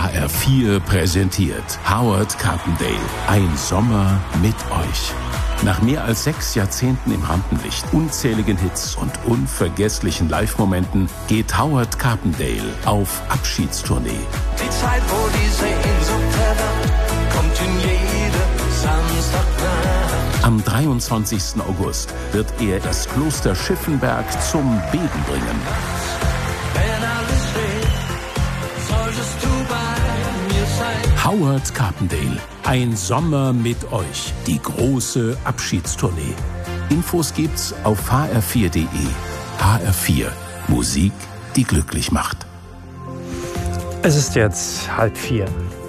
HR4 präsentiert Howard Carpendale. Ein Sommer mit euch. Nach mehr als 6 Jahrzehnten im Rampenlicht, unzähligen Hits und unvergesslichen Live-Momenten geht Howard Carpendale auf Abschiedstournee. Die Zeit, wo diese Sehnsucht erwacht, kommt in jede Samstagnacht. Am 23. August wird er das Kloster Schiffenberg zum Beben bringen. Wenn alles steht, solltest du bei mir sein. Howard Carpendale. Ein Sommer mit euch. Die große Abschiedstournee. Infos gibt's auf hr4.de. HR4. Musik, die glücklich macht. Es ist jetzt 3:30.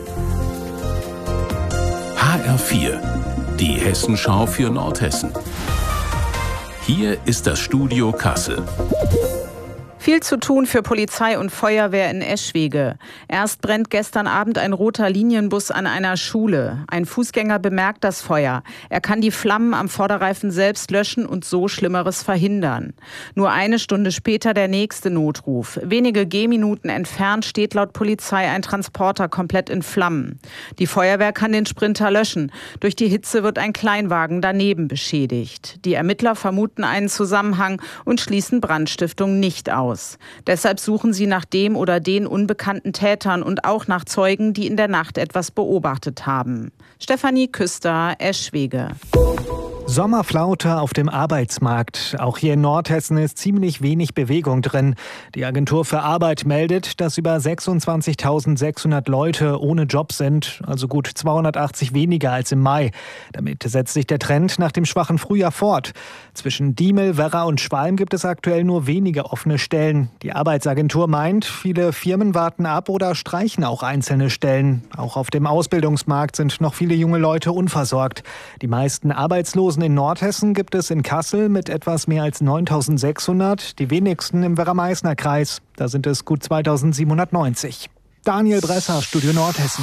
HR4. Die Hessenschau für Nordhessen. Hier ist das Studio Kassel. Viel zu tun für Polizei und Feuerwehr in Eschwege. Erst brennt gestern Abend ein roter Linienbus an einer Schule. Ein Fußgänger bemerkt das Feuer. Er kann die Flammen am Vorderreifen selbst löschen und so Schlimmeres verhindern. Nur eine Stunde später der nächste Notruf. Wenige Gehminuten entfernt steht laut Polizei ein Transporter komplett in Flammen. Die Feuerwehr kann den Sprinter löschen. Durch die Hitze wird ein Kleinwagen daneben beschädigt. Die Ermittler vermuten einen Zusammenhang und schließen Brandstiftung nicht aus. Deshalb suchen sie nach dem oder den unbekannten Tätern und auch nach Zeugen, die in der Nacht etwas beobachtet haben. Stefanie Küster, Eschwege. Sommerflaute auf dem Arbeitsmarkt. Auch hier in Nordhessen ist ziemlich wenig Bewegung drin. Die Agentur für Arbeit meldet, dass über 26.600 Leute ohne Job sind, also gut 280 weniger als im Mai. Damit setzt sich der Trend nach dem schwachen Frühjahr fort. Zwischen Diemel, Werra und Schwalm gibt es aktuell nur wenige offene Stellen. Die Arbeitsagentur meint, viele Firmen warten ab oder streichen auch einzelne Stellen. Auch auf dem Ausbildungsmarkt sind noch viele junge Leute unversorgt. Die meisten Arbeitslosen in Nordhessen gibt es in Kassel mit etwas mehr als 9.600, die wenigsten im Werra-Meißner-Kreis. Da sind es gut 2.790. Daniel Bresser, Studio Nordhessen.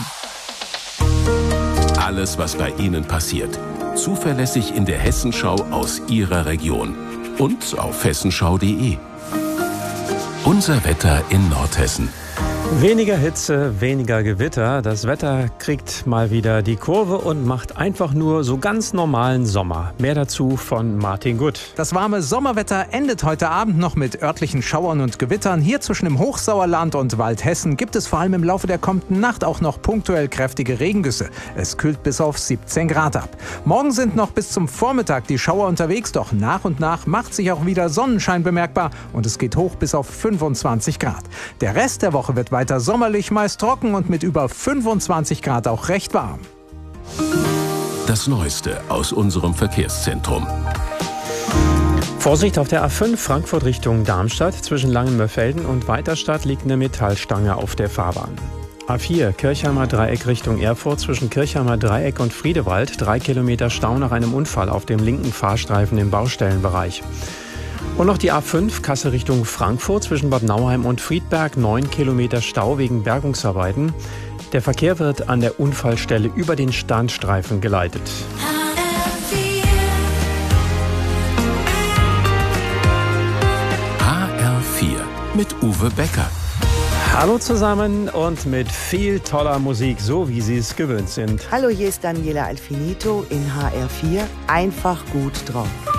Alles, was bei Ihnen passiert. Zuverlässig in der Hessenschau aus Ihrer Region. Und auf hessenschau.de. Unser Wetter in Nordhessen. Weniger Hitze, weniger Gewitter. Das Wetter kriegt mal wieder die Kurve und macht einfach nur so ganz normalen Sommer. Mehr dazu von Martin Gutt. Das warme Sommerwetter endet heute Abend noch mit örtlichen Schauern und Gewittern. Hier zwischen dem Hochsauerland und Waldhessen gibt es vor allem im Laufe der kommenden Nacht auch noch punktuell kräftige Regengüsse. Es kühlt bis auf 17 Grad ab. Morgen sind noch bis zum Vormittag die Schauer unterwegs, doch nach und nach macht sich auch wieder Sonnenschein bemerkbar und es geht hoch bis auf 25 Grad. Der Rest der Woche wird weiter sommerlich, meist trocken und mit über 25 Grad auch recht warm. Das Neueste aus unserem Verkehrszentrum. Vorsicht auf der A5 Frankfurt Richtung Darmstadt. Zwischen Langenmörfelden und Weiterstadt liegt eine Metallstange auf der Fahrbahn. A4 Kirchheimer Dreieck Richtung Erfurt. Zwischen Kirchheimer Dreieck und Friedewald 3 Kilometer Stau nach einem Unfall auf dem linken Fahrstreifen im Baustellenbereich. Und noch die A5 Kassel Richtung Frankfurt zwischen Bad Nauheim und Friedberg 9 Kilometer Stau wegen Bergungsarbeiten. Der Verkehr wird an der Unfallstelle über den Standstreifen geleitet. HR4 mit Uwe Becker. Hallo zusammen und mit viel toller Musik, so wie Sie es gewöhnt sind. Hallo, hier ist Daniela Alfinito in HR4. Einfach gut drauf.